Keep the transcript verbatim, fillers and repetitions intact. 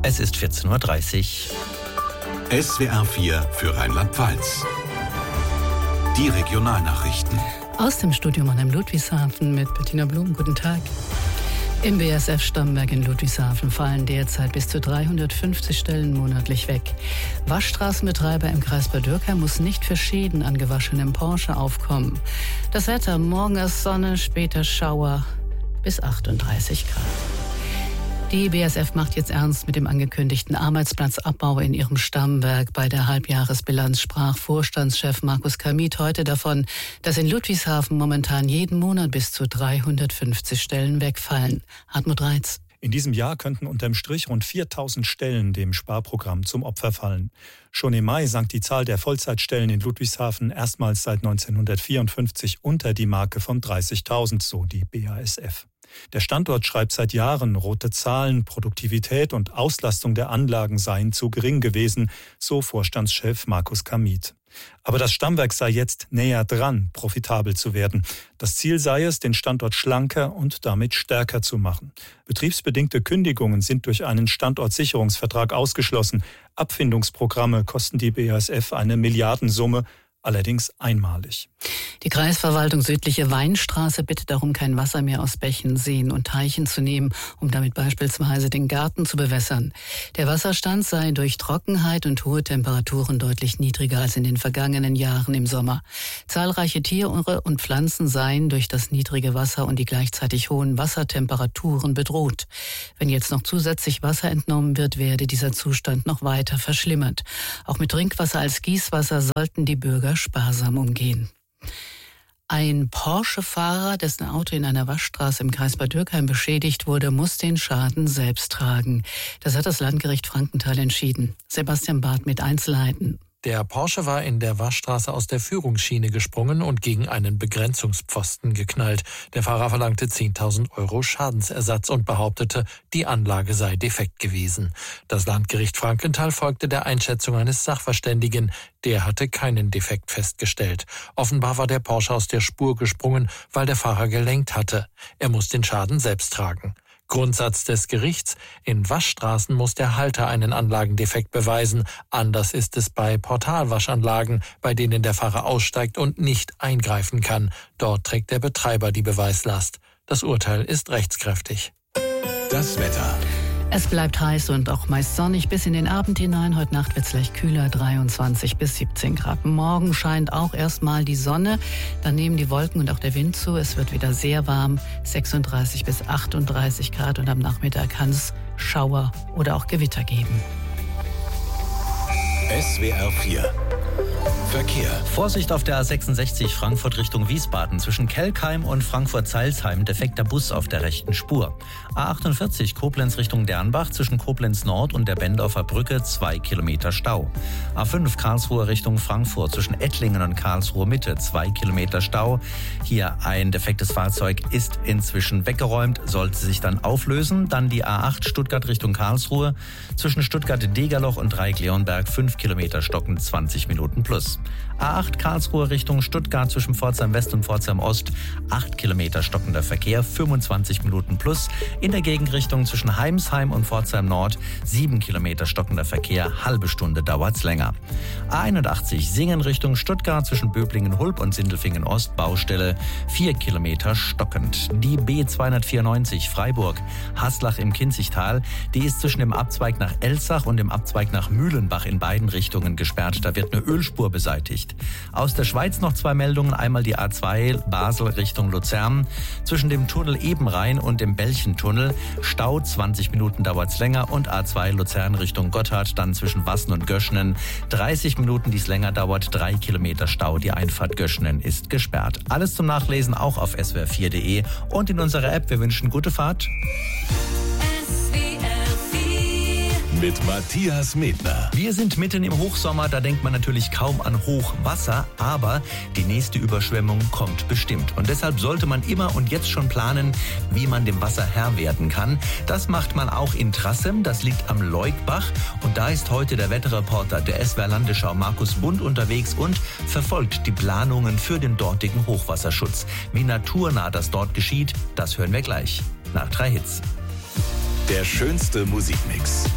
Es ist vierzehn Uhr dreißig. S W R vier für Rheinland-Pfalz. Die Regionalnachrichten. Aus dem Studio Mannheim Ludwigshafen mit Bettina Blum. Guten Tag. Im B A S F-Stammwerk in Ludwigshafen fallen derzeit bis zu dreihundertfünfzig Stellen monatlich weg. Waschstraßenbetreiber im Kreis Bad Dürkheim muss nicht für Schäden an gewaschenem Porsche aufkommen. Das Wetter: morgen erst Sonne, später Schauer bis achtunddreißig Grad. Die B A S F macht jetzt ernst mit dem angekündigten Arbeitsplatzabbau in ihrem Stammwerk. Bei der Halbjahresbilanz sprach Vorstandschef Markus Kamit heute davon, dass in Ludwigshafen momentan jeden Monat bis zu dreihundertfünfzig Stellen wegfallen. Hartmut Reitz. In diesem Jahr könnten unterm Strich rund viertausend Stellen dem Sparprogramm zum Opfer fallen. Schon im Mai sank die Zahl der Vollzeitstellen in Ludwigshafen erstmals seit neunzehnhundertvierundfünfzig unter die Marke von dreißigtausend, so die B A S F. Der Standort schreibt seit Jahren, rote Zahlen, Produktivität und Auslastung der Anlagen seien zu gering gewesen, so Vorstandschef Markus Kamit. Aber das Stammwerk sei jetzt näher dran, profitabel zu werden. Das Ziel sei es, den Standort schlanker und damit stärker zu machen. Betriebsbedingte Kündigungen sind durch einen Standortsicherungsvertrag ausgeschlossen. Abfindungsprogramme kosten die B A S F eine Milliardensumme, allerdings einmalig. Die Kreisverwaltung Südliche Weinstraße bittet darum, kein Wasser mehr aus Bächen, Seen und Teichen zu nehmen, um damit beispielsweise den Garten zu bewässern. Der Wasserstand sei durch Trockenheit und hohe Temperaturen deutlich niedriger als in den vergangenen Jahren im Sommer. Zahlreiche Tiere und Pflanzen seien durch das niedrige Wasser und die gleichzeitig hohen Wassertemperaturen bedroht. Wenn jetzt noch zusätzlich Wasser entnommen wird, werde dieser Zustand noch weiter verschlimmert. Auch mit Trinkwasser als Gießwasser sollten die Bürger sparsam umgehen. Ein Porsche-Fahrer, dessen Auto in einer Waschstraße im Kreis Bad Dürkheim beschädigt wurde, muss den Schaden selbst tragen. Das hat das Landgericht Frankenthal entschieden. Sebastian Barth mit Einzelheiten. Der Porsche war in der Waschstraße aus der Führungsschiene gesprungen und gegen einen Begrenzungspfosten geknallt. Der Fahrer verlangte zehntausend Euro Schadensersatz und behauptete, die Anlage sei defekt gewesen. Das Landgericht Frankenthal folgte der Einschätzung eines Sachverständigen. Der hatte keinen Defekt festgestellt. Offenbar war der Porsche aus der Spur gesprungen, weil der Fahrer gelenkt hatte. Er muss den Schaden selbst tragen. Grundsatz des Gerichts: in Waschstraßen muss der Halter einen Anlagendefekt beweisen. Anders ist es bei Portalwaschanlagen, bei denen der Fahrer aussteigt und nicht eingreifen kann. Dort trägt der Betreiber die Beweislast. Das Urteil ist rechtskräftig. Das Wetter. Es bleibt heiß und auch meist sonnig bis in den Abend hinein. Heute Nacht wird es leicht kühler, dreiundzwanzig bis siebzehn Grad. Morgen scheint auch erstmal die Sonne, dann nehmen die Wolken und auch der Wind zu. Es wird wieder sehr warm, sechsunddreißig bis achtunddreißig Grad, und am Nachmittag kann es Schauer oder auch Gewitter geben. S W R vier Verkehr. Vorsicht auf der A sechsundsechzig Frankfurt Richtung Wiesbaden. Zwischen Kelkheim und Frankfurt-Zeilsheim defekter Bus auf der rechten Spur. A achtundvierzig Koblenz Richtung Dernbach. Zwischen Koblenz Nord und der Bendorfer Brücke zwei Kilometer Stau. A fünf Karlsruhe Richtung Frankfurt. Zwischen Ettlingen und Karlsruhe Mitte zwei Kilometer Stau. Hier ein defektes Fahrzeug ist inzwischen weggeräumt, sollte sich dann auflösen. Dann die A acht Stuttgart Richtung Karlsruhe. Zwischen Stuttgart-Degerloch und Dreieck-Leonberg fünf Kilometer stocken, zwanzig Minuten plus. A acht Karlsruhe Richtung Stuttgart zwischen Pforzheim West und Pforzheim Ost, acht Kilometer stockender Verkehr, fünfundzwanzig Minuten plus. In der Gegenrichtung zwischen Heimsheim und Pforzheim Nord, sieben Kilometer stockender Verkehr, halbe Stunde dauert's länger. A einundachtzig Singen Richtung Stuttgart zwischen Böblingen-Hulb und Sindelfingen Ost, Baustelle, vier Kilometer stockend. Die B zweihundertvierundneunzig Freiburg, Haslach im Kinzigtal, die ist zwischen dem Abzweig nach Elzach und dem Abzweig nach Mühlenbach in beiden Richtungen gesperrt. Da wird eine Ölspur beseitigt. Aus der Schweiz noch zwei Meldungen. Einmal die A zwei Basel Richtung Luzern. Zwischen dem Tunnel Ebenrhein und dem Belchentunnel Stau, zwanzig Minuten dauert's länger. Und A zwei Luzern Richtung Gotthard, dann zwischen Wassen und Göschenen dreißig Minuten, dies länger dauert, drei Kilometer Stau. Die Einfahrt Göschenen ist gesperrt. Alles zum Nachlesen auch auf s w r vier punkt d e und in unserer App. Wir wünschen gute Fahrt. Mit Matthias Medner. Wir sind mitten im Hochsommer, da denkt man natürlich kaum an Hochwasser, aber die nächste Überschwemmung kommt bestimmt. Und deshalb sollte man immer und jetzt schon planen, wie man dem Wasser Herr werden kann. Das macht man auch in Trassem, das liegt am Leugbach. Und da ist heute der Wetterreporter der S W R Landesschau Markus Bund unterwegs und verfolgt die Planungen für den dortigen Hochwasserschutz. Wie naturnah das dort geschieht, das hören wir gleich. Nach drei Hits. Der schönste Musikmix.